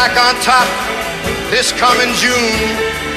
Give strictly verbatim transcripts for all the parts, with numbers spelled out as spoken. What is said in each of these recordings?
Back on top this coming June.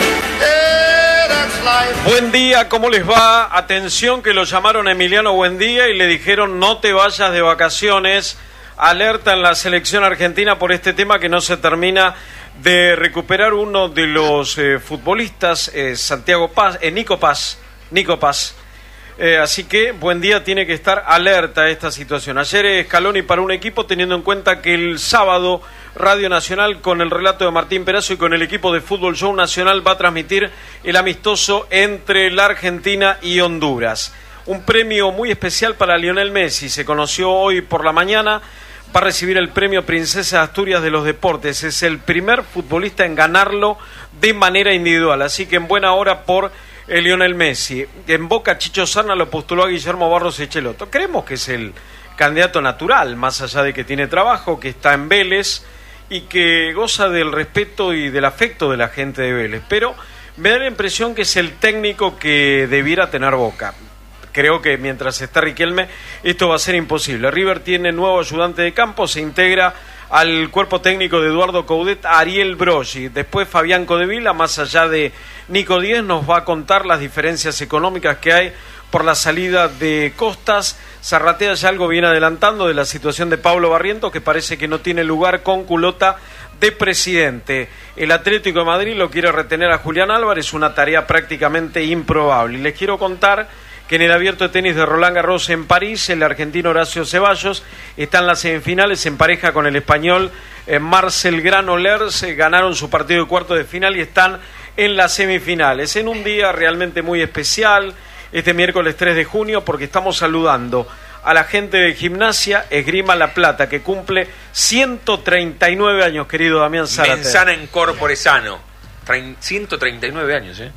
Hey, that's life. Buen día, ¿cómo les va? Atención que lo llamaron a Emiliano Buendía y le dijeron no te vayas de vacaciones. Alerta en la selección argentina por este tema que no se termina de recuperar uno de los eh, futbolistas, eh, Santiago Paz, eh, Nico Paz, Nico Paz. Eh, así que Buendía tiene que estar alerta a esta situación. Ayer Scaloni para un equipo, teniendo en cuenta que el sábado Radio Nacional, con el relato de Martín Perazo y con el equipo de Fútbol Show Nacional, va a transmitir el amistoso entre la Argentina y Honduras. Un premio muy especial para Lionel Messi, se conoció hoy por la mañana, va a recibir el premio Princesa de Asturias de los Deportes. Es el primer futbolista en ganarlo de manera individual, así que en buena hora por el Lionel Messi. En Boca, Chicho Serna lo postuló a Guillermo Barros Echelotto. Creemos que es el candidato natural, más allá de que tiene trabajo, que está en Vélez y que goza del respeto y del afecto de la gente de Vélez. Pero me da la impresión que es el técnico que debiera tener Boca. Creo que mientras está Riquelme esto va a ser imposible. River tiene nuevo ayudante de campo, se integra al cuerpo técnico de Eduardo Coudet, Ariel Broggi. Después Fabián Codevila, más allá de Nico Díez, nos va a contar las diferencias económicas que hay por la salida de Costas. Zarratea ya algo viene adelantando de la situación de Pablo Barrientos, que parece que no tiene lugar con culota de presidente. El Atlético de Madrid lo quiere retener a Julián Álvarez, una tarea prácticamente improbable. Y les quiero contar que en el abierto de tenis de Roland Garros en París, el argentino Horacio Ceballos está en las semifinales en pareja con el español eh, Marcel Granollers. Eh, ganaron su partido de cuarto de final y están en las semifinales. En un día realmente muy especial, este miércoles tres de junio, porque estamos saludando a la gente de Gimnasia Esgrima La Plata, que cumple ciento treinta y nueve años, querido Damián Zárate. Mensana in corpore sano. ciento treinta y nueve años, ¿eh?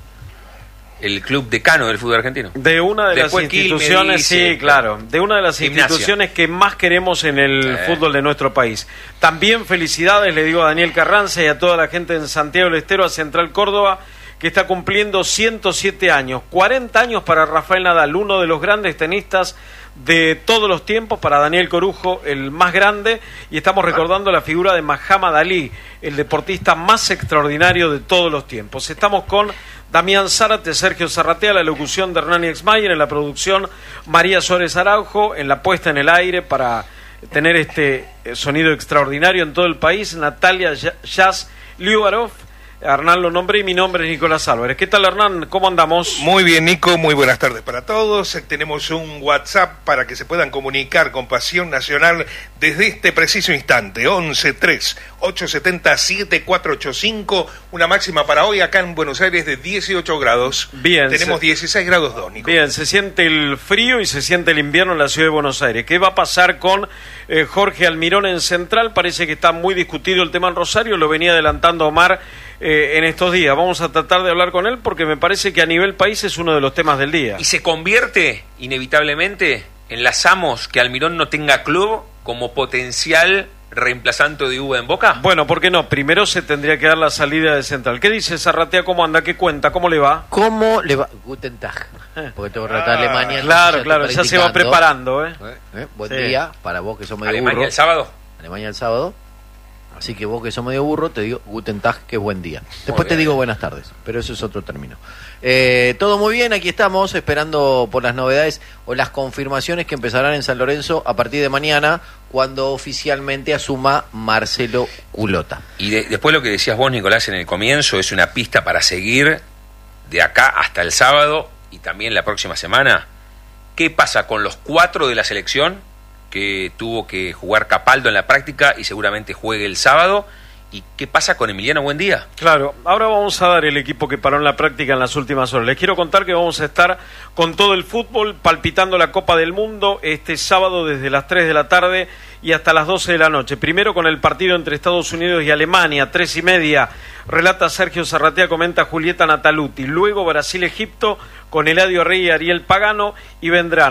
El club decano del fútbol argentino. De una de Después las instituciones, dice, sí, claro, de una de las Gimnasia. instituciones que más queremos en el sí. fútbol de nuestro país. También felicidades, le digo a Daniel Carranza y a toda la gente en Santiago del Estero, a Central Córdoba, que está cumpliendo ciento siete años. cuarenta años para Rafael Nadal, uno de los grandes tenistas de todos los tiempos, para Daniel Corujo, el más grande, y estamos recordando la figura de Muhammad Ali, el deportista más extraordinario de todos los tiempos. Estamos con Damián Zárate, Sergio Zarratea, la locución de Hernán Exmayer, en la producción María Suárez Araujo, en la puesta en el aire para tener este sonido extraordinario en todo el país, Natalia Jazz Liubarov. Hernán lo nombré y mi nombre es Nicolás Álvarez. ¿Qué tal, Hernán? ¿Cómo andamos? Muy bien, Nico, muy buenas tardes para todos. Tenemos un WhatsApp para que se puedan comunicar con Pasión Nacional desde este preciso instante, once tres ocho siete cero siete cuatro ocho cinco, una máxima para hoy acá en Buenos Aires de dieciocho grados. Bien. Tenemos se... dieciséis grados dos, Nico. Bien, se siente el frío y se siente el invierno en la ciudad de Buenos Aires. ¿Qué va a pasar con eh, Jorge Almirón en Central? Parece que está muy discutido el tema en Rosario, lo venía adelantando Omar Eh, en estos días. Vamos a tratar de hablar con él porque me parece que a nivel país es uno de los temas del día. ¿Y se convierte inevitablemente, enlazamos, que Almirón no tenga club como potencial reemplazante de Uva en Boca? Bueno, ¿por qué no? Primero se tendría que dar la salida de Central. ¿Qué dice Zarratea? ¿Cómo anda? ¿Qué cuenta? ¿Cómo le va? ¿Cómo le va? Guten Tag. Porque tengo que tratar ah, Alemania. Claro, claro, ya se va preparando. ¿eh? ¿Eh? ¿Eh? Buen sí. día para vos que sos medio Alemania burro. el sábado. Alemania el sábado. Así que vos que sos medio burro, te digo Guten Tag, que buen día. Después te digo buenas tardes, pero eso es otro término. Eh, todo muy bien, aquí estamos esperando por las novedades o las confirmaciones que empezarán en San Lorenzo a partir de mañana, cuando oficialmente asuma Marcelo Culota. Y de, después lo que decías vos, Nicolás, en el comienzo, es una pista para seguir de acá hasta el sábado y también la próxima semana. ¿Qué pasa con los cuatro de la selección que tuvo que jugar Capaldo en la práctica y seguramente juegue el sábado? ¿Y qué pasa con Emiliano Buendía? Claro, ahora vamos a dar el equipo que paró en la práctica en las últimas horas. Les quiero contar que vamos a estar con todo el fútbol palpitando la Copa del Mundo este sábado desde las tres de la tarde y hasta las doce de la noche. Primero con el partido entre Estados Unidos y Alemania, tres y media. Relata Sergio Zarratea, comenta Julieta Nataluti. Luego Brasil-Egipto con Eladio Rey y Ariel Pagano, y vendrán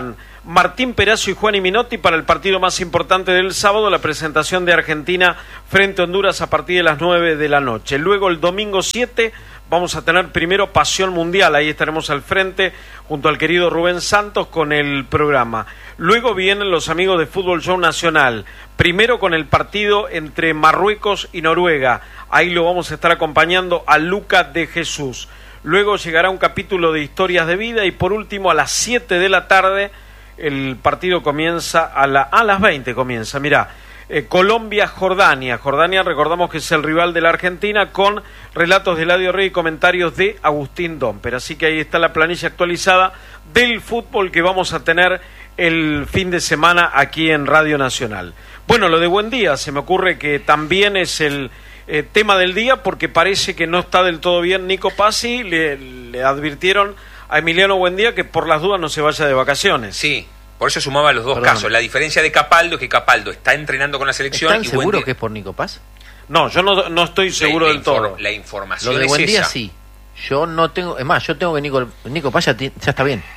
Martín Perazo y Juan Minotti para el partido más importante del sábado, la presentación de Argentina frente a Honduras a partir de las nueve de la noche. Luego el domingo siete vamos a tener primero Pasión Mundial, ahí estaremos al frente junto al querido Rubén Santos con el programa. Luego vienen los amigos de Fútbol Show Nacional, primero con el partido entre Marruecos y Noruega, ahí lo vamos a estar acompañando a Luca de Jesús. Luego llegará un capítulo de Historias de Vida y por último a las siete de la tarde el partido comienza a, la, a las veinte comienza, mirá, eh, Colombia-Jordania. Jordania, recordamos que es el rival de la Argentina, con relatos de Eladio Rey y comentarios de Agustín Domper. Así que ahí está la planilla actualizada del fútbol que vamos a tener el fin de semana aquí en Radio Nacional. Bueno, lo de Buendía, se me ocurre que también es el eh, tema del día, porque parece que no está del todo bien Nico Pazzi. Le, le advirtieron a Emiliano Buendía que por las dudas no se vaya de vacaciones. Sí, por eso sumaba los dos Perdón. casos. La diferencia de Capaldo es que Capaldo está entrenando con la selección. ¿Están y seguros Buendía... que es por Nico Paz? No, yo no, no estoy seguro la, la del todo. La información Lo de es Buendía esa. sí. Yo no tengo... Es más, yo tengo que Nico, Nico Paz ya, ti- ya está bien.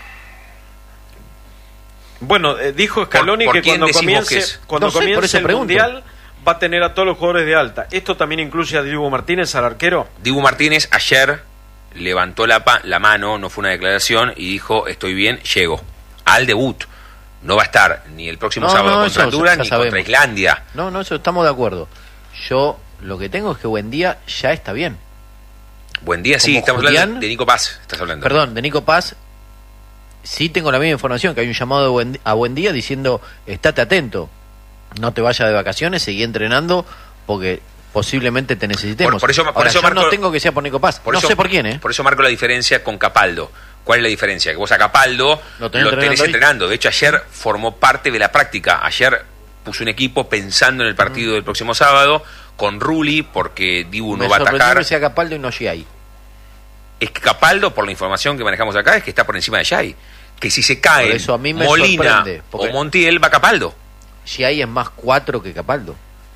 Bueno, eh, dijo Scaloni ¿Por- por que quién cuando decís vos comience, que es? cuando No sé, por comience eso el pregunto. Mundial va a tener a todos los jugadores de alta. ¿Esto también incluye a Diego Martínez, al arquero? Dibu Martínez ayer levantó la, pa- la mano, no fue una declaración, y dijo, estoy bien, llego al debut. No va a estar ni el próximo No, sábado no, contra eso Honduras ya ni sabemos. contra Islandia. No, no, eso estamos de acuerdo. Yo lo que tengo es que Buendía ya está bien. Buen día, sí, Como estamos Julián- hablando de Nico Paz, estás hablando. Perdón, de Nico Paz, sí tengo la misma información, que hay un llamado de Buen- a Buendía diciendo, estate atento, no te vayas de vacaciones, seguí entrenando, porque posiblemente te necesitemos. Por- por eso- por Ahora, eso yo no marco- tengo que sea por Nico Paz, Por no eso- sé por quién, ¿eh? Por eso marco la diferencia con Capaldo. ¿Cuál es la diferencia? Que vos a Capaldo Lo lo tenés tenés, entrenando ahí. entrenando. De hecho, ayer formó parte de la práctica. Ayer puso un equipo pensando en el partido del próximo sábado con Rulli, porque Dibu no Me va a sorprendió atacar. que sea Capaldo y no Giai. Es que Capaldo, por la información que manejamos acá, es que está por encima de Jai. Que si se cae Por eso a mí me Molina sorprende, porque- o Montiel, va Capaldo. Giai es más cuatro que Capaldo.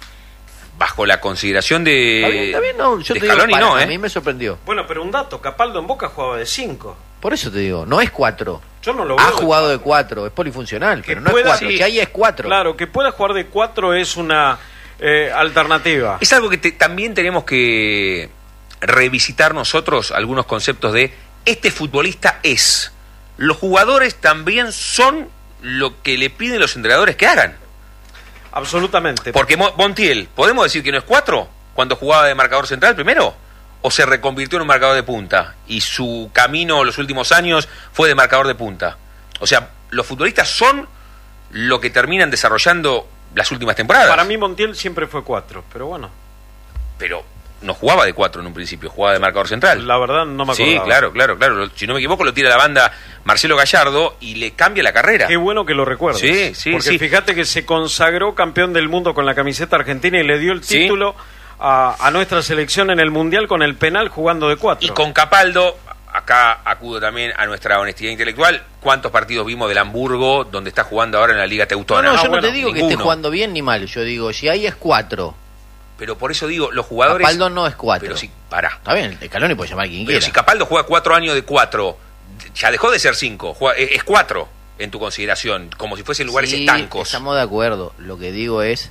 Bajo la consideración de, Está bien, está bien, no, yo de te digo, Scaloni, para- no, a ¿eh? mí me sorprendió. Bueno, pero un dato, Capaldo en Boca jugaba de cinco. Por eso te digo, no es cuatro. Yo no lo Ha veo de jugado de cuatro, es polifuncional, Que pero no es pueda- cuatro. sí. Giai es cuatro. Claro, que pueda jugar de cuatro es una eh, alternativa. Es algo que te- también tenemos que revisitar nosotros, algunos conceptos de este futbolista es. Los jugadores también son lo que le piden los entrenadores que hagan. Absolutamente. Porque Mo- Montiel, ¿podemos decir que no es cuatro cuando jugaba de marcador central primero? ¿O se reconvirtió en un marcador de punta? Y su camino los últimos años fue de marcador de punta. O sea, los futbolistas son lo que terminan desarrollando las últimas temporadas. Para mí Montiel siempre fue cuatro, pero bueno, Pero no jugaba de cuatro en un principio, jugaba de marcador central. la verdad no me acuerdo. Sí, claro, claro, claro. Si no me equivoco, lo tira la banda Marcelo Gallardo y le cambia la carrera. Qué bueno que lo recuerdes. Sí, sí, Porque sí. fíjate que se consagró campeón del mundo con la camiseta argentina y le dio el Sí. título a, a nuestra selección en el Mundial con el penal jugando de cuatro. Y con Capaldo, acá acudo también a nuestra honestidad intelectual. ¿Cuántos partidos vimos del Hamburgo, donde está jugando ahora en la Liga No, Teutona? no, yo Ah, no bueno, te digo que ninguno. esté jugando bien ni mal. Yo digo, Giai es cuatro. Pero por eso digo, los jugadores... Capaldo no es cuatro. Pero si, pará. Está bien, el Scaloni puede llamar a quien Pero quiera. si Capaldo juega cuatro años de cuatro, ya dejó de ser cinco, juega- es es cuatro en tu consideración, como si fuesen lugares Sí, estancos. estamos de acuerdo. Lo que digo es,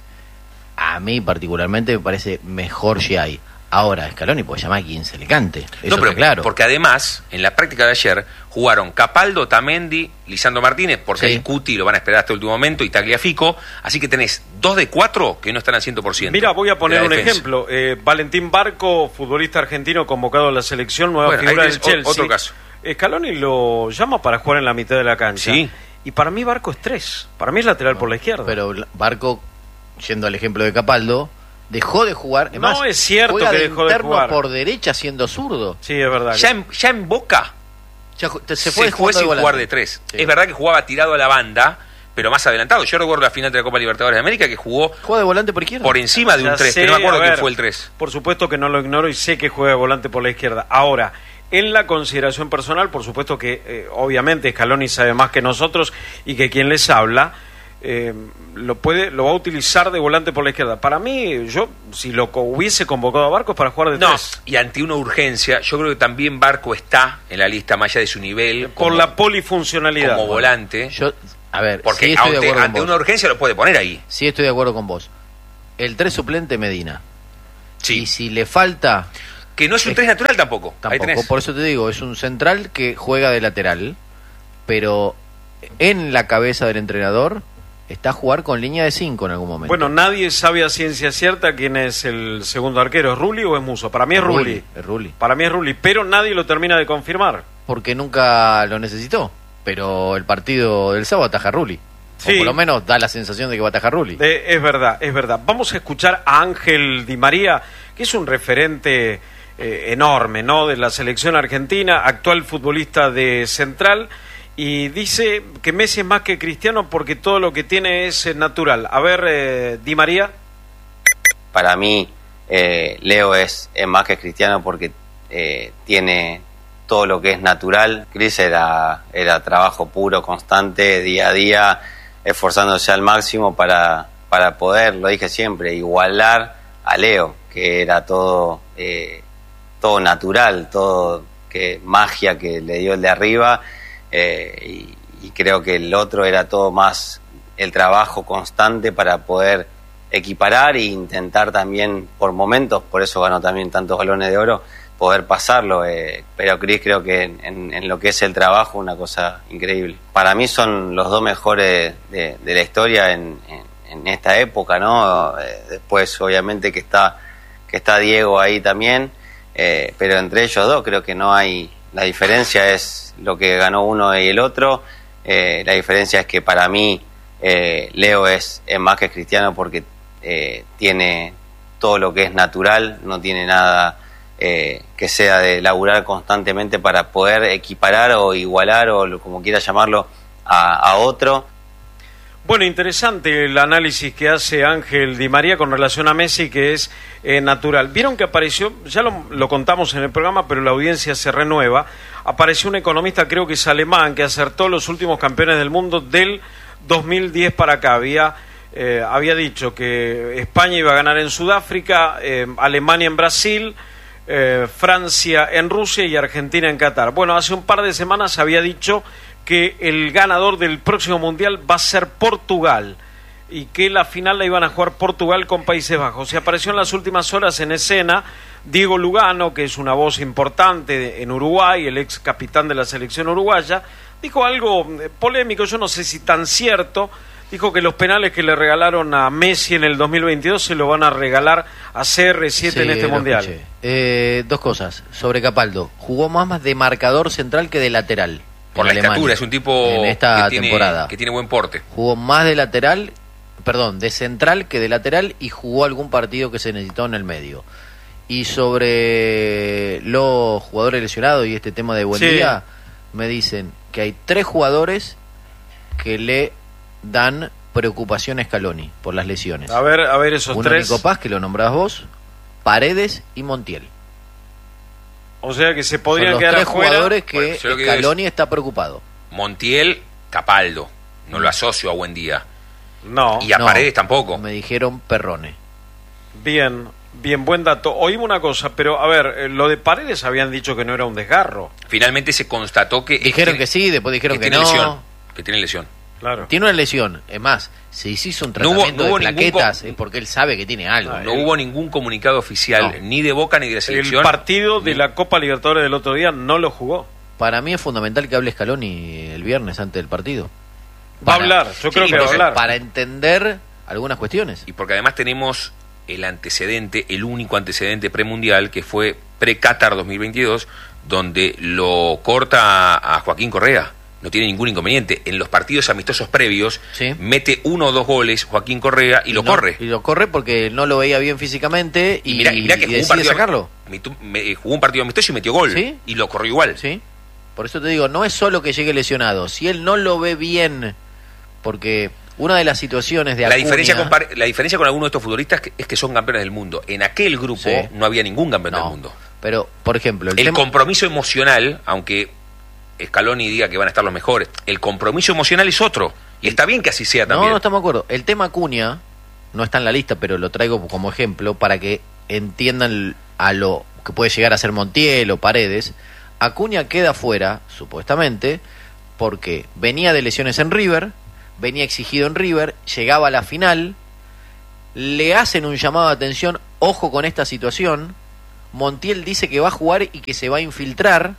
a mí particularmente me parece mejor Giai. Ahora, Scaloni puede llamar a quien se le cante. Eso No, pero está claro. porque además, en la práctica de ayer, jugaron Capaldo, Tamendi, Lisandro Martínez, porque Sí. hay Cuti, lo van a esperar hasta el último momento, y Tagliafico, así que tenés dos de cuatro que no están al cien por ciento. Mira, voy a poner de un la defensa. ejemplo. Eh, Valentín Barco, futbolista argentino convocado a la selección, nueva Bueno, figura ahí del tenés o- Chelsea. otro caso. Scaloni lo llama para jugar en la mitad de la cancha. Sí. Y para mí Barco es tres. Para mí es lateral por la izquierda. Pero Barco, yendo al ejemplo de Capaldo, dejó de jugar. No, Además, es cierto juega que de dejó de interno jugar. por derecha siendo zurdo. Sí, es verdad. Ya en, ya en Boca Ya ju- te- se, se fue, fue jugando sin volante. jugar de tres. Sí. Es verdad que jugaba tirado a la banda, pero más adelantado. Yo recuerdo la final de la Copa Libertadores de América que jugó Juega de volante por izquierda. por encima de Ya un tres, sé, que no me acuerdo a quién ver, fue el tres. Por supuesto que no lo ignoro y sé que juega de volante por la izquierda. Ahora, en la consideración personal, por supuesto que eh, obviamente Scaloni sabe más que nosotros y que quien les habla eh, lo puede lo va a utilizar de volante por la izquierda. Para mí, yo si lo co- hubiese convocado a Barco es para jugar de No, tres. y ante una urgencia, yo creo que también Barco está en la lista más allá de su nivel Por como, la polifuncionalidad. como volante. Yo A ver, Porque sí estoy de ante, acuerdo con ante vos. una urgencia lo puede poner ahí. Sí estoy de acuerdo con vos. El tres suplente Medina. Sí. Y si le falta... Que no es un Es- tres natural tampoco. Ahí Tampoco, tenés. por eso te digo, es un central que juega de lateral, pero en la cabeza del entrenador está a jugar con línea de cinco en algún momento. Bueno, nadie sabe a ciencia cierta quién es el segundo arquero, ¿es Rulli o es Muso? Para mí es Rulli. Es Rulli. Para mí es Rulli, pero nadie lo termina de confirmar. Porque nunca lo necesitó, pero el partido del sábado ataja a Rulli. Sí. O por lo menos da la sensación de que va a atajar Rulli. De- es verdad, es verdad. Vamos a escuchar a Ángel Di María, que es un referente eh, enorme, ¿no?, de la selección argentina, actual futbolista de Central, y dice que Messi es más que Cristiano porque todo lo que tiene es eh, natural. A ver, eh, Di María. Para mí, eh, Leo es, es más que Cristiano porque eh, tiene todo lo que es natural. Cris era, era trabajo puro, constante, día a día, esforzándose al máximo para, para poder, lo dije siempre, igualar a Leo, que era todo, eh, todo natural, todo que magia que le dio el de arriba, eh, y, y creo que el otro era todo más el trabajo constante para poder equiparar e intentar también por momentos, por eso ganó también tantos balones de oro, poder pasarlo, eh, pero Cris creo que en, en, en lo que es el trabajo una cosa increíble. Para mí son los dos mejores de, de la historia en, en, en esta época, ¿no? Eh, después obviamente que está que está Diego ahí también, eh, pero entre ellos dos creo que no hay, la diferencia es lo que ganó uno y el otro, eh, la diferencia es que para mí eh, Leo es, es más que Cristiano porque eh, tiene todo lo que es natural, no tiene nada eh, que sea de laburar constantemente para poder equiparar o igualar o lo, como quiera llamarlo a, a otro. Bueno, interesante el análisis que hace Ángel Di María con relación a Messi, que es eh, natural. Vieron que apareció, ya lo, lo contamos en el programa, pero la audiencia se renueva, apareció un economista, creo que es alemán, que acertó los últimos campeones del mundo del dos mil diez para acá. Había, eh, había dicho que España iba a ganar en Sudáfrica, eh, Alemania en Brasil, eh, Francia en Rusia y Argentina en Qatar. Bueno, hace un par de semanas había dicho que el ganador del próximo Mundial va a ser Portugal y que la final la iban a jugar Portugal con Países Bajos. Y apareció en las últimas horas en escena Diego Lugano, que es una voz importante en Uruguay, el ex capitán de la selección uruguaya, dijo algo polémico, yo no sé si tan cierto, dijo que los penales que le regalaron a Messi en el dos mil veintidós se lo van a regalar a C R siete Sí, en este lo Mundial. escuché. Eh, dos cosas. Sobre Capaldo. Jugó más de marcador central que de lateral. Por en la Alemania, estatura, es un tipo en esta que, tiene, temporada. que tiene buen porte. Jugó más de lateral, perdón, de central que de lateral y jugó algún partido que se necesitó en el medio. Y sobre los jugadores lesionados y este tema de Buendía, sí, me dicen que hay tres jugadores que le dan preocupación a Scaloni por las lesiones. A ver, a ver esos Uno, tres. Nico Paz, que lo nombrás vos, Paredes y Montiel. O sea que se Son podrían los quedar tres afuera. jugadores que Bueno, yo lo que digo Scaloni está preocupado. Montiel, Capaldo. No lo asocio a Buendía. No. Y a No, Paredes tampoco. Me dijeron Perrone. Bien, bien, buen dato. Oímos una cosa, pero a ver, eh, lo de Paredes habían dicho que no era un desgarro. Finalmente se constató que... Dijeron tiene- que sí, después dijeron que, tiene no. lesión. Que tiene lesión. Claro. Tiene una lesión. Es más, si se hizo un No hubo- tratamiento no hubo de ningún plaquetas co- es porque él sabe que tiene algo. No hubo ningún comunicado oficial, No. ni de Boca ni de la El selección. partido de Ni- la Copa Libertadores del otro día no lo jugó. Para mí es fundamental que hable Scaloni el viernes antes del partido. Va a Para- hablar, yo creo Sí, que va a pero hablar. Para entender algunas cuestiones. Y porque además tenemos el antecedente, el único antecedente premundial, que fue pre-Qatar dos mil veintidós, donde lo corta a Joaquín Correa. No tiene ningún inconveniente. En los partidos amistosos previos, Sí. mete uno o dos goles Joaquín Correa y, lo no- corre. Y lo corre porque no lo veía bien físicamente y, Y mirá, y mirá que y jugó un, decide partido, sacarlo. mitu- me- jugó un partido amistoso y metió gol. ¿Sí? Y lo corrió igual. ¿Sí? Por eso te digo, no es solo que llegue lesionado. Si él no lo ve bien, porque una de las situaciones de La Acuña, diferencia, con, par- la diferencia con algunos de estos futbolistas que- es que son campeones del mundo. En aquel grupo Sí. no había ningún campeón no, del mundo. pero por ejemplo, el, El tema- compromiso emocional, aunque Scaloni diga que van a estar los mejores, el compromiso emocional es otro. Y está bien que así sea No, también. no estamos de acuerdo. El tema Acuña no está en la lista, pero lo traigo como ejemplo para que entiendan a lo que puede llegar a ser Montiel o Paredes. Acuña queda fuera, supuestamente, porque venía de lesiones en River, venía exigido en River, llegaba a la final, le hacen un llamado de atención, ojo con esta situación, Montiel dice que va a jugar y que se va a infiltrar,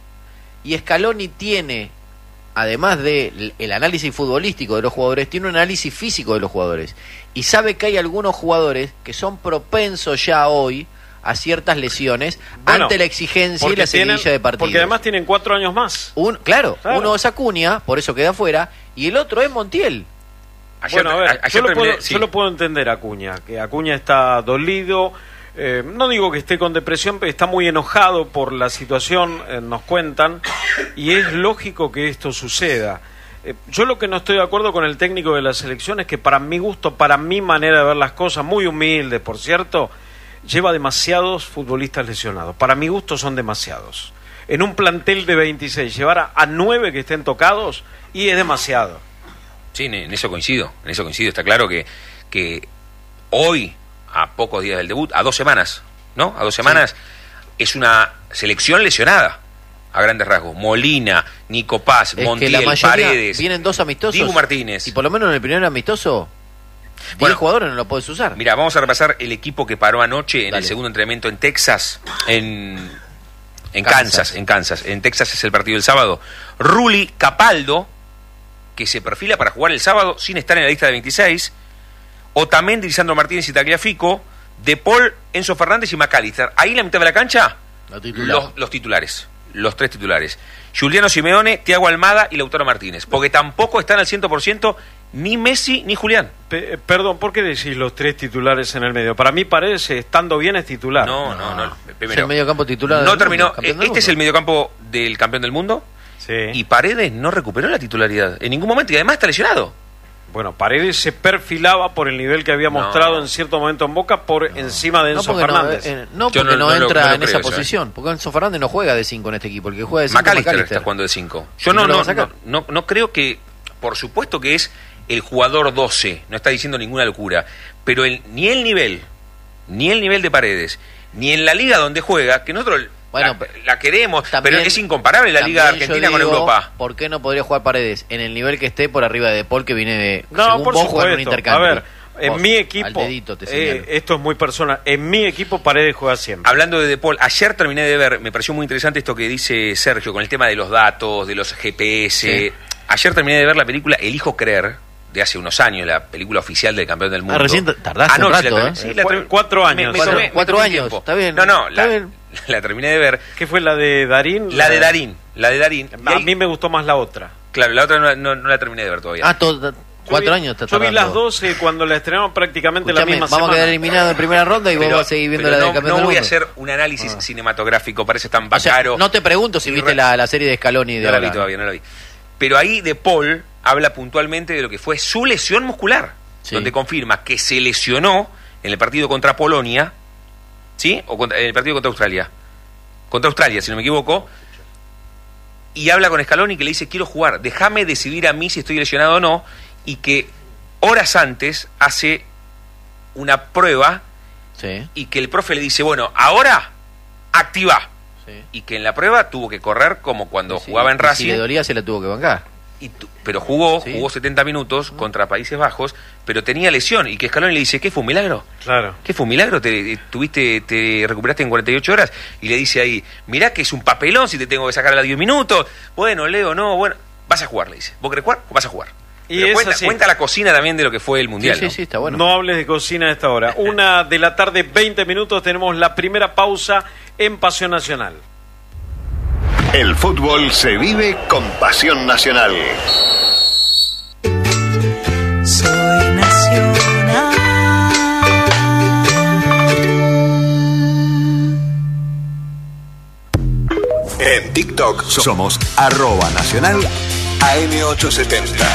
y Scaloni tiene, además del el análisis futbolístico de los jugadores, tiene un análisis físico de los jugadores, y sabe que hay algunos jugadores que son propensos ya hoy a ciertas lesiones bueno, ante la exigencia y la seguidilla de partidos. Porque además tienen cuatro años más. Un, claro, claro, uno es Acuña, por eso queda afuera, y el otro es Montiel. Ayer, bueno, a ver, ayer yo, lo terminé, puedo, sí. yo lo puedo entender a Acuña, que Acuña está dolido, eh, no digo que esté con depresión, pero está muy enojado por la situación, eh, nos cuentan, y es lógico que esto suceda. Eh, yo lo que no estoy de acuerdo con el técnico de la selección es que para mi gusto, para mi manera de ver las cosas, muy humilde, por cierto, lleva demasiados futbolistas lesionados. Para mi gusto son demasiados. En un plantel de veintiséis, llevar a, a nueve que estén tocados, y es demasiado. Sí, en eso coincido, en eso coincido. Está claro que, que hoy, a pocos días del debut, a dos semanas, ¿no? A dos semanas, sí, es una selección lesionada, a grandes rasgos. Molina, Nico Paz, es Montiel, que la mayoría Paredes, vienen dos amistosos. Dibu Martínez. Y por lo menos en el primer amistoso, diez bueno, jugadores no lo puedes usar. Mira, vamos a repasar el equipo que paró anoche en Dale. el segundo entrenamiento en Texas, en, en Kansas. Kansas, en Kansas. En Texas es el partido del sábado. Rulli, Capaldo, que se perfila para jugar el sábado sin estar en la lista de veintiséis. Otamendi, Lisandro Martínez y Tagliafico. De Paul, Enzo Fernández y McAllister. Ahí en la mitad de la cancha, titular. los, los titulares. Los tres titulares. Juliano Simeone, Thiago Almada y Lautaro Martínez. Porque tampoco están al cien por ciento ni Messi ni Julián. Pe- perdón, ¿por qué decís los tres titulares en el medio? Para mí Paredes, estando bien, es titular. No, no, no. Primero, es el mediocampo titular. no del terminó. mundo, Este del es el mediocampo del campeón del mundo. Sí. Y Paredes no recuperó la titularidad en ningún momento y además está lesionado. Bueno, Paredes se perfilaba por el nivel que había No. mostrado en cierto momento en Boca por No. encima de No Enzo porque, no, Fernández. eh, no, Yo porque no- no, no lo- entra no lo en creo esa eso, posición. Porque Enzo Fernández no juega de cinco en este equipo. El que juega de cinco es McAllister McAllister. está jugando de cinco. Yo ¿Y no, no lo no, va a sacar? no, no, no creo que, por supuesto que es el jugador doce, no está diciendo ninguna locura, pero el, ni el nivel, ni el nivel de Paredes, ni en la liga donde juega, que nosotros Bueno, la, la queremos, también- pero es incomparable la liga También yo argentina con digo, Europa. ¿por qué no podría jugar Paredes en el nivel que esté por arriba de De Paul, que viene de No, según por vos, jugar un supuesto. A intercambio? ver, en Vos, mi al equipo, dedito te eh, señalo. esto es muy personal, en mi equipo Paredes juega siempre. Hablando de De Paul, ayer terminé de ver, me pareció muy interesante esto que dice Sergio con el tema de los datos, de los G P S. Sí. Ayer terminé de ver la película Elijo Creer, de hace unos años, la película oficial del campeón del mundo. Ah, recién tardaste Anoche un rato, la terminé- ¿eh? sí, la Cu- terminé- cuatro años. Me- me Cuatro- tomé- me cuatro tomé un años, tiempo. está bien, No, no, está la, bien. la terminé de ver. ¿Qué fue la de Darín? La de Darín, la de Darín. Y A ahí- mí me gustó más la otra. Claro, la otra no, no- no la terminé de ver todavía. Ah, to- cuatro Yo vi- años está Yo vi tardando. las dos eh, cuando la estrenamos prácticamente Escuchame, la misma vamos semana. a quedar eliminados en primera ronda y vos Pero- vas a seguir viendo pero la del no, campeón no del voy a mundo. hacer un análisis Ah. cinematográfico, parece tan O sea, bacaro. no te pregunto si Y viste re- la, la serie de Scaloni de No la ahora. vi todavía, no la vi. Pero ahí De Paul habla puntualmente de lo que fue su lesión muscular, Sí. donde confirma que se lesionó en el partido contra Polonia, ¿sí? O contra- en el partido contra Australia. Contra Australia, si no me equivoco. Y habla con Scaloni que le dice, quiero jugar, déjame decidir a mí si estoy lesionado o no. Y que horas antes hace una prueba Sí, y que el profe le dice, bueno, ahora activa. sí. Y que en la prueba tuvo que correr como cuando Sí, jugaba en y Racing. Si le dolía, se la tuvo que bancar. Y tu- pero jugó, Sí. jugó setenta minutos contra Países Bajos, pero tenía lesión. Y que Scaloni le dice, ¿qué fue un milagro? Claro. ¿Qué fue un milagro? ¿Te, tuviste, te recuperaste en cuarenta y ocho horas? Y le dice ahí, mirá que es un papelón si te tengo que sacar a los diez minutos. Bueno, Leo, no, bueno, vas a jugar, le dice. ¿Vos querés jugar? Vas a jugar. Y Pero es cuenta, así. cuenta la cocina también de lo que fue el Sí, Mundial. sí, ¿no? sí, está bueno. No hables de cocina a esta hora. Una de la tarde, veinte minutos, tenemos la primera pausa en Pasión Nacional. El fútbol se vive con pasión nacional. Soy nacional. En TikTok somos arroba nacional A M ochocientos setenta.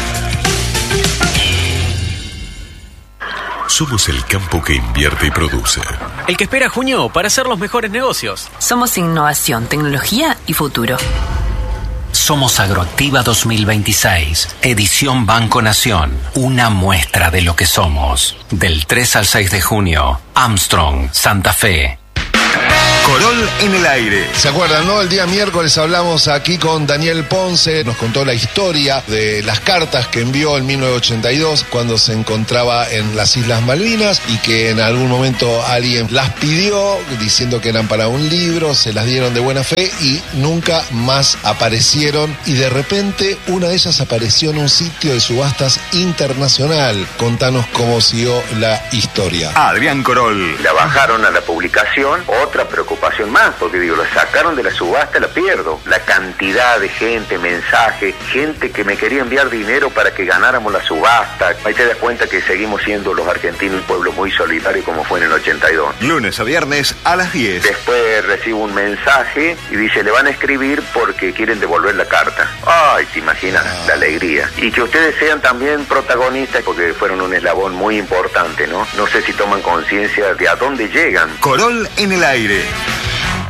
Somos el campo que invierte y produce. El que espera junio para hacer los mejores negocios. Somos innovación, tecnología y futuro. Somos Agroactiva dos mil veintiséis, edición Banco Nación, una muestra de lo que somos. Del tres al seis de junio, Armstrong, Santa Fe. Corol en el aire. ¿Se acuerdan, no? El día miércoles hablamos aquí con Daniel Ponce, nos contó la historia de las cartas que envió en mil novecientos ochenta y dos cuando se encontraba en las Islas Malvinas y que en algún momento alguien las pidió diciendo que eran para un libro, se las dieron de buena fe y nunca más aparecieron, y de repente una de ellas apareció en un sitio de subastas internacional. Contanos cómo siguió la historia. Adrián Corol. La bajaron a la publicación, otra preocupación más, porque digo, la sacaron de la subasta, la pierdo. La cantidad de gente, mensajes, gente que me quería enviar dinero para que ganáramos la subasta. Ahí te das cuenta que seguimos siendo los argentinos un pueblo muy solidario como fue en el ochenta y dos. Lunes a viernes a las diez. Después recibo un mensaje y dice, le van a escribir porque quieren devolver la carta. Ay, te imaginas ah. la alegría. Y que ustedes sean también protagonistas porque fueron un eslabón muy importante, ¿no? No sé si toman conciencia de a dónde llegan. Corol en el aire.